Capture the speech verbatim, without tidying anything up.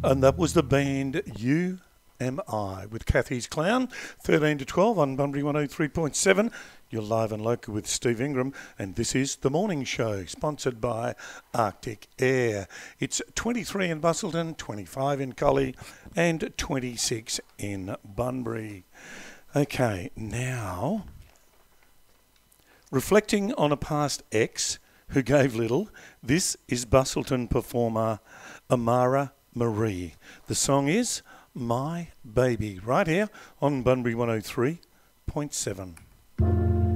And that was the band U M I with Kathy's Clown, thirteen to twelve on Bunbury one oh three point seven. You're live and local with Steve Ingram, and this is The Morning Show, sponsored by Arctic Air. It's twenty-three in Busselton, twenty-five in Collie, and twenty-six in Bunbury. Okay, now, reflecting on a past ex who gave little, this is Busselton performer Amara Marie. The song is My Baby, right here on Bunbury one oh three point seven.